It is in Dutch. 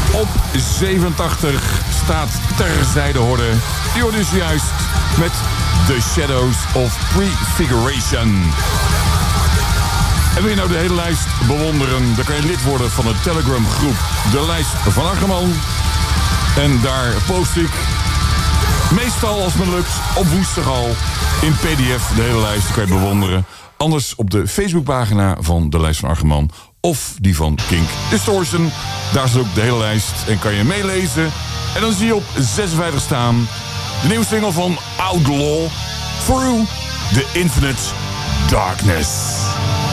Op 87 staat Terzijde Horde. Die hoort dus juist met The Shadows of Prefiguration. En wil je nou de hele lijst bewonderen, dan kan je lid worden van de Telegram groep De Lijst van Argeman. En daar post ik meestal, als het me lukt, op woensdag al in PDF de hele lijst. Die kan je bewonderen. Anders op de Facebookpagina van De Lijst van Argeman of die van Kink Distortion. Daar is ook de hele lijst en kan je meelezen. En dan zie je op 56 staan de nieuwe single van Outlaw, Through the Infinite Darkness.